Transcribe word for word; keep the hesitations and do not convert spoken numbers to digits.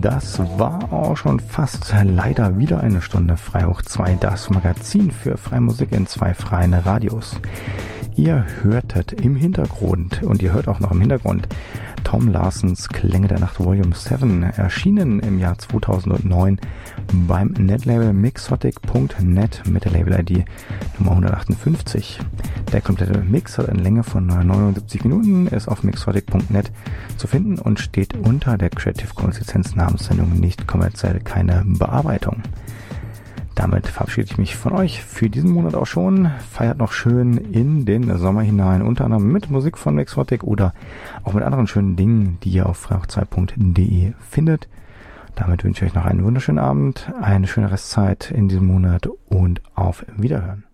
das war auch schon fast leider wieder eine Stunde Frei hoch zwei, das Magazin für freie Musik in zwei freien Radios. Ihr hörtet im Hintergrund, und ihr hört auch noch im Hintergrund, Tom Larsens Klänge der Nacht Volume sieben, erschienen im Jahr zweitausendneun beim Netlabel mixotic punkt net mit der Label-I D Nummer hundertachtundfünfzig. Der komplette Mix hat eine Länge von neunundsiebzig Minuten, ist auf mixotic punkt net zu finden und steht unter der Creative Commons Lizenz Namenssendung nicht kommerziell, keine Bearbeitung. Damit verabschiede ich mich von euch für diesen Monat auch schon. Feiert noch schön in den Sommer hinein, unter anderem mit Musik von Mixotic oder auch mit anderen schönen Dingen, die ihr auf frei hoch zwei punkt de findet. Damit wünsche ich euch noch einen wunderschönen Abend, eine schöne Restzeit in diesem Monat und auf Wiederhören.